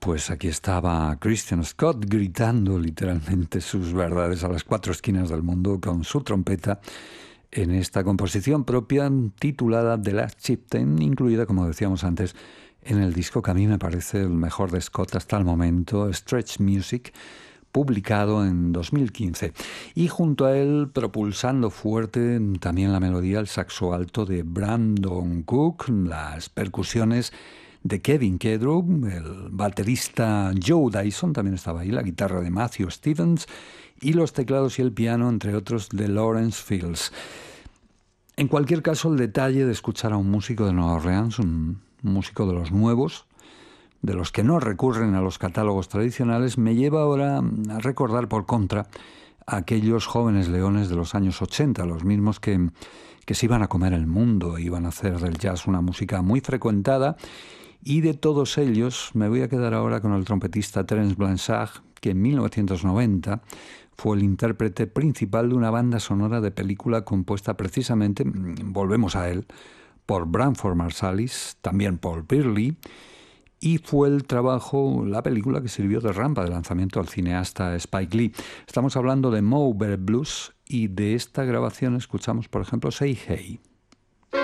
Pues aquí estaba Christian Scott gritando literalmente sus verdades a las cuatro esquinas del mundo con su trompeta en esta composición propia titulada The Last Chieftain, incluida, como decíamos antes, en el disco que a mí me parece el mejor de Scott hasta el momento, Stretch Music, publicado en 2015. Y junto a él, propulsando fuerte también la melodía, el saxo alto de Brandon Cook, las percusiones de Kevin Kedrow, el baterista Joe Dyson también estaba ahí, la guitarra de Matthew Stevens y los teclados y el piano, entre otros, de Lawrence Fields. En cualquier caso, el detalle de escuchar a un músico de Nueva Orleans, un músico de los nuevos, de los que no recurren a los catálogos tradicionales, me lleva ahora a recordar por contra a aquellos jóvenes leones de los años 80, los mismos que se iban a comer el mundo, iban a hacer del jazz una música muy frecuentada. Y de todos ellos me voy a quedar ahora con el trompetista Terence Blanchard, que en 1990 fue el intérprete principal de una banda sonora de película compuesta precisamente, volvemos a él, por Branford Marsalis, también por Pearlie, y fue el trabajo, la película que sirvió de rampa de lanzamiento al cineasta Spike Lee. Estamos hablando de Mo Better Blues y de esta grabación escuchamos, por ejemplo, Say Hey.